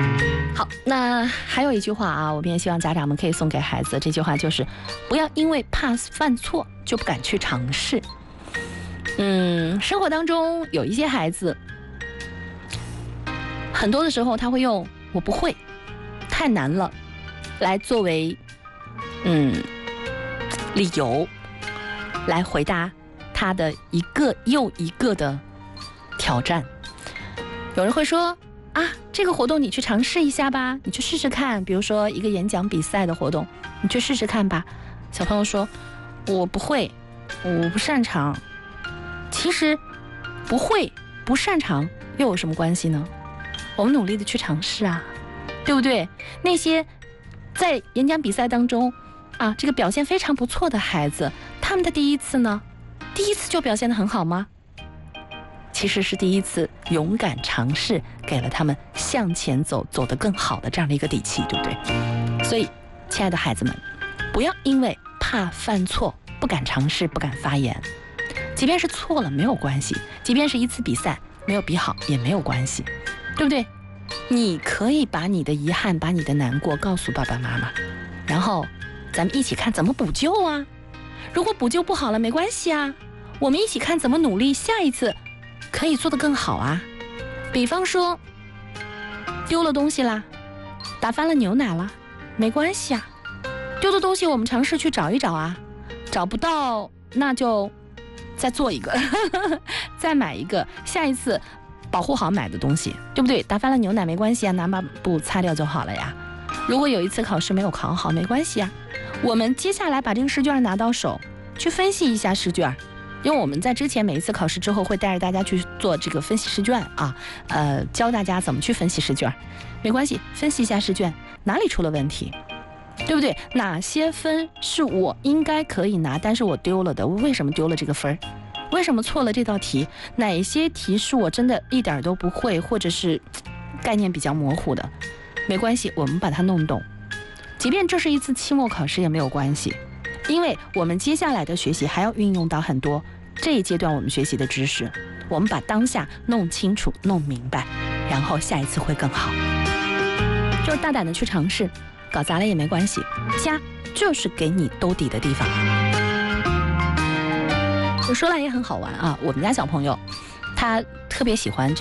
好，那还有一句话啊，我们也希望家长们可以送给孩子，这句话就是不要因为怕犯错就不敢去尝试。生活当中有一些孩子，很多的时候他会用我不会，太难了来作为理由来回答他的一个又一个的挑战。有人会说啊，这个活动你去尝试一下吧，你去试试看，比如说一个演讲比赛的活动，你去试试看吧。小朋友说我不会，我不擅长。其实不会不擅长又有什么关系呢？我们努力的去尝试啊，对不对？那些在演讲比赛当中啊，这个表现非常不错的孩子，他们的第一次呢，第一次就表现得很好吗？其实是第一次勇敢尝试，给了他们向前走得更好的这样的一个底气，对不对？所以亲爱的孩子们，不要因为怕犯错不敢尝试，不敢发言。即便是错了没有关系，即便是一次比赛没有比好也没有关系，对不对？你可以把你的遗憾，把你的难过告诉爸爸妈妈，然后咱们一起看怎么补救啊。如果补救不好了没关系啊，我们一起看怎么努力，下一次可以做得更好啊。比方说丢了东西啦，打翻了牛奶啦，没关系啊，丢的东西我们尝试去找一找啊，找不到那就再做一个再买一个，下一次保护好买的东西，对不对？打翻了牛奶没关系啊，拿抹布擦掉就好了呀。如果有一次考试没有考好没关系啊，我们接下来把这个试卷拿到手去分析一下试卷，因为我们在之前每一次考试之后会带着大家去做这个分析试卷啊，教大家怎么去分析试卷。没关系，分析一下试卷哪里出了问题，对不对？哪些分是我应该可以拿，但是我丢了的，我为什么丢了这个分？为什么错了这道题？哪些题是我真的一点都不会，或者是概念比较模糊的？没关系，我们把它弄懂。即便这是一次期末考试也没有关系，因为我们接下来的学习还要运用到很多这一阶段我们学习的知识，我们把当下弄清楚弄明白，然后下一次会更好。就是大胆的去尝试，搞砸了也没关系，家就是给你兜底的地方。我说来也很好玩啊，我们家小朋友他特别喜欢